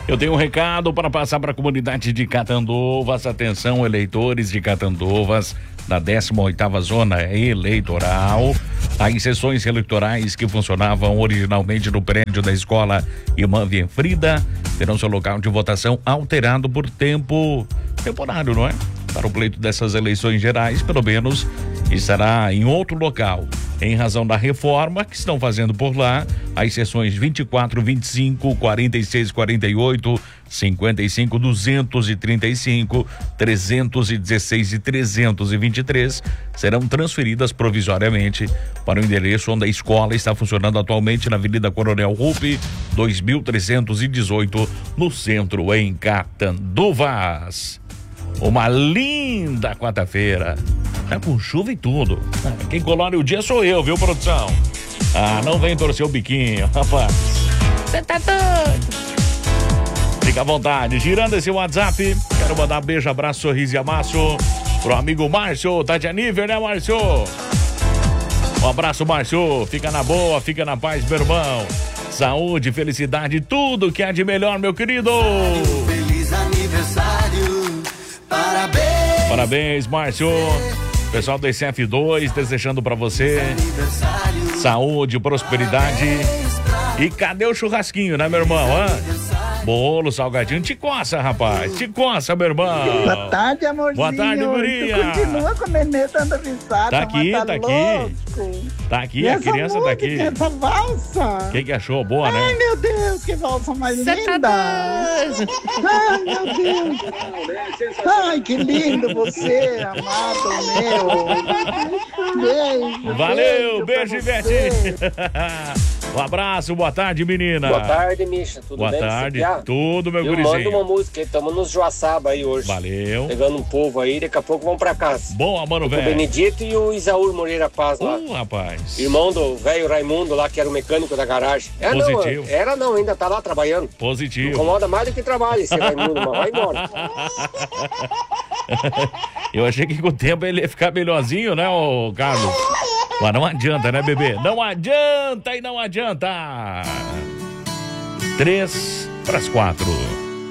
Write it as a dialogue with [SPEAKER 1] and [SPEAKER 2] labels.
[SPEAKER 1] Eu tenho um recado para passar para a comunidade de Catandovas. Atenção, eleitores de Catandovas, da 18ª Zona Eleitoral. As sessões eleitorais que funcionavam originalmente no prédio da escola Irmã Vienfrida terão seu local de votação alterado por tempo temporário, não é? Para o pleito dessas eleições gerais, pelo menos, estará em outro local. Em razão da reforma que estão fazendo por lá, as sessões 24, 25, 46, 48, 55, 235, 316 e 323 serão transferidas provisoriamente para o endereço onde a escola está funcionando atualmente, na Avenida Coronel Rupp, 2318, no centro, em Catanduvas. Uma linda quarta-feira. Tá com chuva e tudo. Quem colore o dia sou eu, viu, produção? Não vem torcer o biquinho, rapaz. Você tá doido? Fica à vontade. Girando esse WhatsApp, quero mandar um beijo, abraço, sorriso e amasso pro amigo Márcio. Tá de aniversário, né, Márcio? Um abraço, Márcio. Fica na boa, fica na paz, meu irmão. Saúde, felicidade, tudo que há de melhor, meu querido.
[SPEAKER 2] Feliz aniversário. Parabéns.
[SPEAKER 1] Parabéns, Márcio. Pessoal do SF2 desejando pra você saúde, prosperidade. E cadê o churrasquinho, né, meu irmão? Bolo, salgadinho, te coça, rapaz. Te coça, meu irmão.
[SPEAKER 3] Boa tarde, amorzinho.
[SPEAKER 1] Boa tarde, guria.
[SPEAKER 3] Tu continua com a nenê dando risada.
[SPEAKER 1] Tá aqui, tá aqui. Tá aqui, a criança tá aqui.
[SPEAKER 3] Essa valsa.
[SPEAKER 1] O que achou? Boa, né?
[SPEAKER 3] Ai, meu Deus, que valsa mais linda. Ai, meu Deus. Ai, que lindo você, amado meu. Beijo.
[SPEAKER 1] Valeu, beijo, Ivete. Um abraço, boa tarde, menina.
[SPEAKER 4] Boa tarde, Misha. Tudo
[SPEAKER 1] boa
[SPEAKER 4] bem?
[SPEAKER 1] Boa tarde, tudo, meu gurizinho.
[SPEAKER 4] Eu mando uma música, estamos nos Joaçaba aí hoje.
[SPEAKER 1] Valeu.
[SPEAKER 4] Pegando um povo aí, daqui a pouco vamos pra casa.
[SPEAKER 1] Boa, mano, velho.
[SPEAKER 4] O Benedito e o Isaúr Moreira Paz lá.
[SPEAKER 1] Rapaz.
[SPEAKER 4] Irmão do velho Raimundo lá, que era o mecânico da garagem.
[SPEAKER 1] Positivo.
[SPEAKER 4] Não, ainda tá lá trabalhando.
[SPEAKER 1] Positivo.
[SPEAKER 4] Incomoda mais do que trabalha esse Raimundo, mas vai embora.
[SPEAKER 1] Eu achei que com o tempo ele ia ficar melhorzinho, né, ô Carlos? Mas não adianta, né, bebê? Não adianta e não adianta. 3 para as 4.